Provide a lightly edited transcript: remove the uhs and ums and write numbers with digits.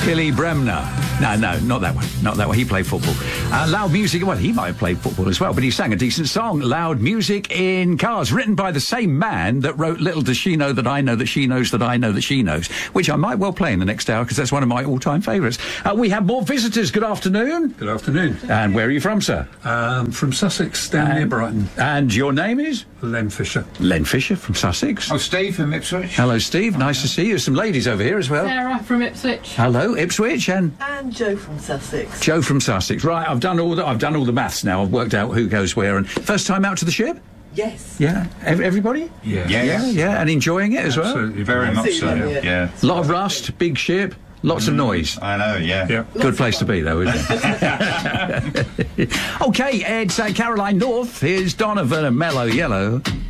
Billy Bremner. No, not that one. Not that one. He played football. Loud Music. Well, he might have played football as well, but he sang a decent song. Loud Music in Cars, written by the same man that wrote Little Does She Know That I Know That She Knows That I Know That She Knows, which I might well play in the next hour because that's one of my all-time favourites. We have more visitors. Good afternoon. Good afternoon. And where are you from, sir? From Sussex, down near Brighton. And your name is? Len Fisher. Len Fisher from Sussex. Oh, Steve from Ipswich. Hello, Steve. Nice to see you. Some ladies over here as well. Sarah from Ipswich. Hello, Ipswich. And Joe from Sussex. Joe from Sussex. Right, I've done all the maths now. I've worked out who goes where. And first time out to the ship? Yes. Yeah. Everybody? Yeah. And enjoying it as well? Absolutely. Very much so. Yeah. A lot of rust, big ship, lots of noise. I know, yeah. Good place to be, though, isn't it? OK, it's Caroline North. Here's Donovan and Mellow Yellow.